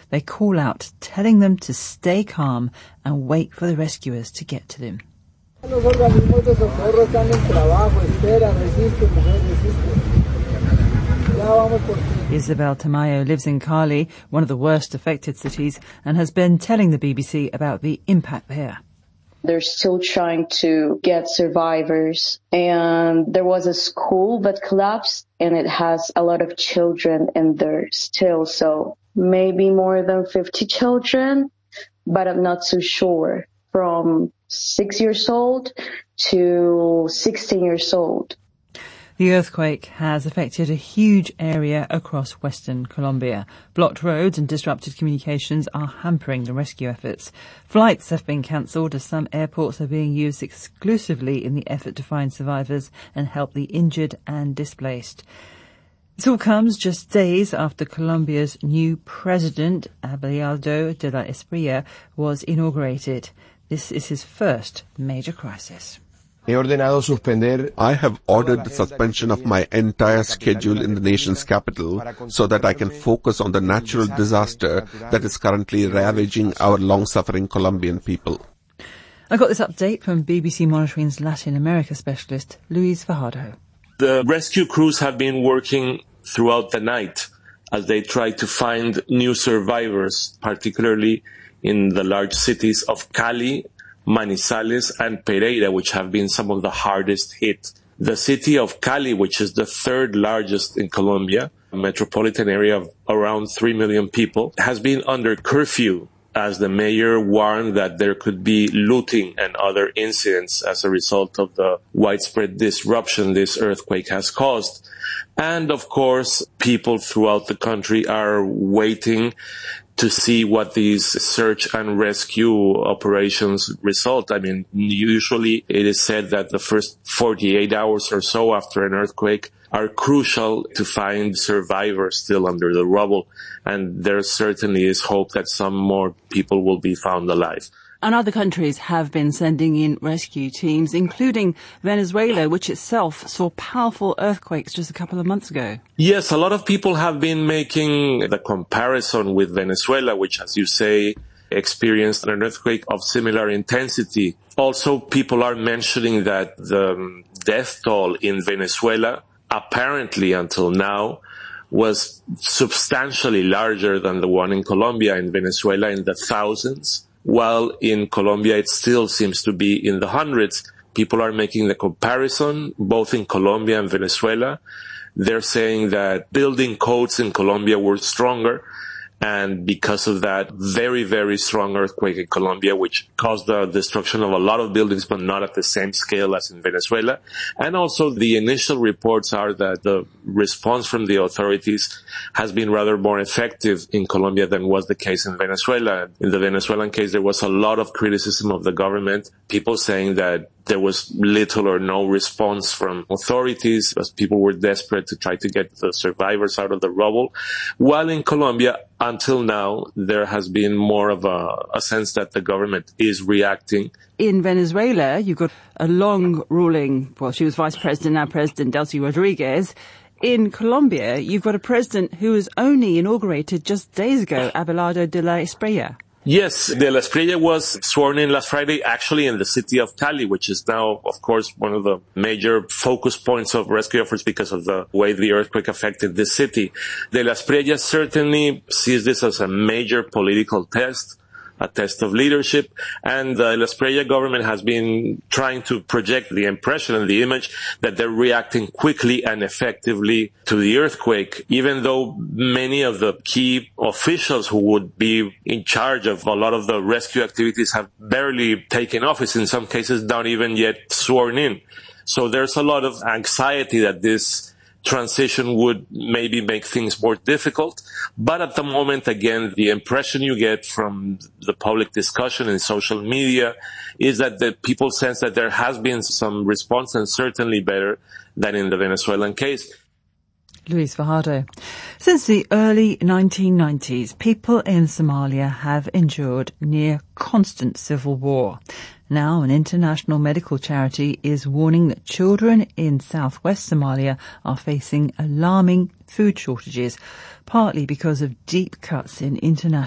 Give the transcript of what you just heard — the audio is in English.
They call out, telling them to stay calm and wait for the rescuers to get to them. Los organismos de socorro están en trabajo, espera, resiste, mujer, resiste. Isabel Tamayo lives in Cali, one of the worst affected cities, and has been telling the BBC about the impact there. They're still trying to get survivors, and there was a school that collapsed, and it has a lot of children in there still, so maybe more than 50 children, but I'm not too sure, from 6 years old to 16 years old. The earthquake has affected a huge area across western Colombia. Blocked roads and disrupted communications are hampering the rescue efforts. Flights have been cancelled as some airports are being used exclusively in the effort to find survivors and help the injured and displaced. This all comes just days after Colombia's new president, Abelardo de la Espriella, was inaugurated. This is his first major crisis. I have ordered the suspension of my entire schedule in the nation's capital so that I can focus on the natural disaster that is currently ravaging our long-suffering Colombian people. I got this update from BBC Monitoring's Latin America specialist, Luis Fajardo. The rescue crews have been working throughout the night as they try to find new survivors, particularly in the large cities of Cali, Manizales and Pereira, which have been some of the hardest hit. The city of Cali, which is the third largest in Colombia, a metropolitan area of around 3 million people, has been under curfew as the mayor warned that there could be looting and other incidents as a result of the widespread disruption this earthquake has caused. And of course, people throughout the country are waiting to see what these search and rescue operations result. I mean, usually it is said that the first 48 hours or so after an earthquake are crucial to find survivors still under the rubble. And there certainly is hope that some more people will be found alive. And other countries have been sending in rescue teams, including Venezuela, which itself saw powerful earthquakes just a couple of months ago. Yes, a lot of people have been making the comparison with Venezuela, which, as you say, experienced an earthquake of similar intensity. Also, people are mentioning that the death toll in Venezuela, apparently until now, was substantially larger than the one in Colombia. In Venezuela, in the thousands. While in Colombia, it still seems to be in the hundreds. People are making the comparison, both in Colombia and Venezuela. They're saying that building codes in Colombia were stronger. And because of that, very, very strong earthquake in Colombia, which caused the destruction of a lot of buildings, but not at the same scale as in Venezuela. And also the initial reports are that the response from the authorities has been rather more effective in Colombia than was the case in Venezuela. In the Venezuelan case, there was a lot of criticism of the government, people saying that there was little or no response from authorities as people were desperate to try to get the survivors out of the rubble. While in Colombia, until now, there has been more of a sense that the government is reacting. In Venezuela, you've got a long-ruling, well, she was vice president, now President Delcy Rodriguez. In Colombia, you've got a president who was only inaugurated just days ago, Abelardo de la Espriella. Yes, de la Espriella was sworn in last Friday, actually in the city of Cali, which is now, of course, one of the major focus points of rescue efforts because of the way the earthquake affected this city. De la Espriella certainly sees this as a major political test, a test of leadership, and the La Espriella government has been trying to project the impression and the image that they're reacting quickly and effectively to the earthquake, even though many of the key officials who would be in charge of a lot of the rescue activities have barely taken office, in some cases not even yet sworn in. So there's a lot of anxiety that this transition would maybe make things more difficult. But at the moment, again, the impression you get from the public discussion in social media is that the people sense that there has been some response, and certainly better than in the Venezuelan case. Luis Fajardo. Since the early 1990s, people in Somalia have endured near constant civil war. Now, an international medical charity is warning that children in southwest Somalia are facing alarming food shortages, partly because of deep cuts in international